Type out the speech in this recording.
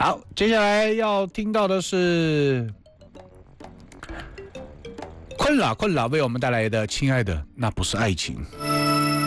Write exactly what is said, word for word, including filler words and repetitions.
好，接下来要听到的是困扰困扰为我们带来的《亲爱的，那不是爱情》。